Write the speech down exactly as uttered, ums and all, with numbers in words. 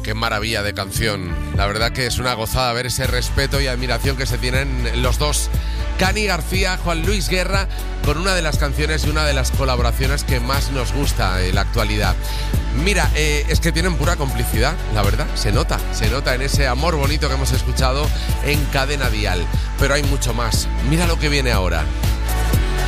Qué maravilla de canción. La verdad que es una gozada ver ese respeto y admiración que se tienen los dos. Cani García, Juan Luis Guerra, con una de las canciones y una de las colaboraciones que más nos gusta en la actualidad. Mira, eh, es que tienen pura complicidad, la verdad, se nota, se nota en ese amor bonito que hemos escuchado en Cadena Dial. Pero hay mucho más. Mira lo que viene ahora.